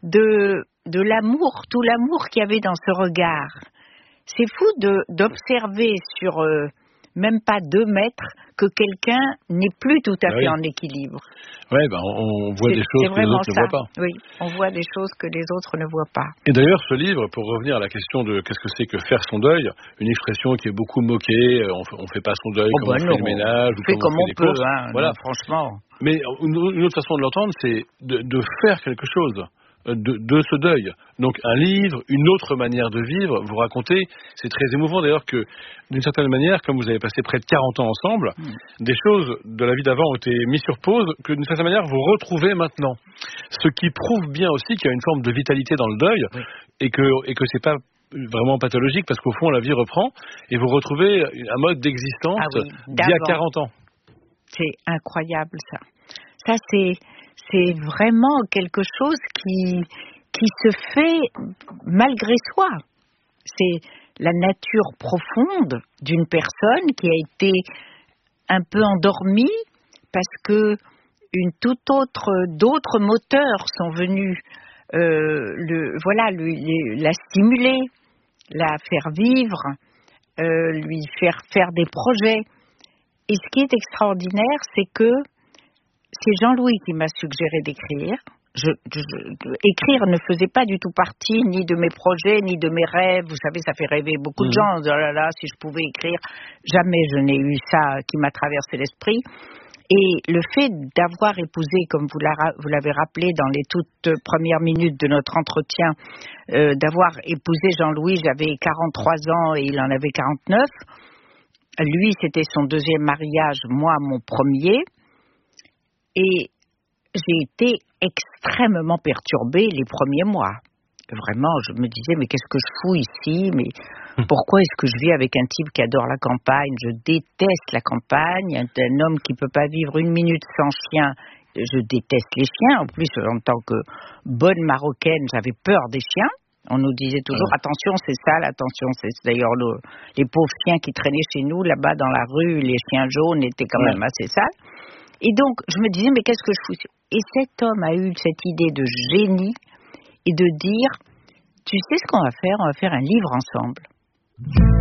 de l'amour, tout l'amour qu'il y avait dans ce regard. C'est fou d'observer sur même pas 2 mètres que quelqu'un n'est plus tout à fait en équilibre. Oui, on voit des choses que les autres ne voient pas. Oui, on voit des choses que les autres ne voient pas. Et d'ailleurs, ce livre, pour revenir à la question de qu'est-ce que c'est que faire son deuil, une expression qui est beaucoup moquée, on fait pas son deuil comme on fait le ménage, ou comme on fait des courses. Voilà. Non, franchement. Mais une autre façon de l'entendre, c'est de faire quelque chose. De ce deuil. Donc un livre, une autre manière de vivre, vous racontez, c'est très émouvant d'ailleurs que d'une certaine manière, comme vous avez passé près de 40 ans ensemble, des choses de la vie d'avant ont été mises sur pause, que d'une certaine manière vous retrouvez maintenant. Ce qui prouve bien aussi qu'il y a une forme de vitalité dans le deuil, et que c'est pas vraiment pathologique, parce qu'au fond la vie reprend, et vous retrouvez un mode d'existence d'il y a 40 ans. C'est incroyable ça. Ça c'est vraiment quelque chose qui se fait malgré soi. C'est la nature profonde d'une personne qui a été un peu endormie parce que d'autres moteurs sont venus la stimuler, la faire vivre, lui faire des projets. Et ce qui est extraordinaire, c'est que c'est Jean-Louis qui m'a suggéré d'écrire. Écrire ne faisait pas du tout partie ni de mes projets, ni de mes rêves. Vous savez, ça fait rêver beaucoup de gens. Oh là là, si je pouvais écrire. Jamais je n'ai eu ça qui m'a traversé l'esprit. Et le fait d'avoir épousé, comme vous l'avez rappelé dans les toutes premières minutes de notre entretien, d'avoir épousé Jean-Louis, j'avais 43 ans et il en avait 49. Lui, c'était son 2e mariage, moi, mon premier. Et j'ai été extrêmement perturbée les premiers mois. Vraiment, je me disais, mais qu'est-ce que je fous ici? Mais pourquoi est-ce que je vis avec un type qui adore la campagne? Je déteste la campagne. Un homme qui ne peut pas vivre une minute sans chien. Je déteste les chiens. En plus, en tant que bonne Marocaine, j'avais peur des chiens. On nous disait toujours, attention, c'est sale, attention, c'est d'ailleurs les pauvres chiens qui traînaient chez nous, là-bas dans la rue, les chiens jaunes étaient quand même assez sales. Et donc, je me disais, mais qu'est-ce que je fous? Et cet homme a eu cette idée de génie et de dire, tu sais ce qu'on va faire? On va faire un livre ensemble.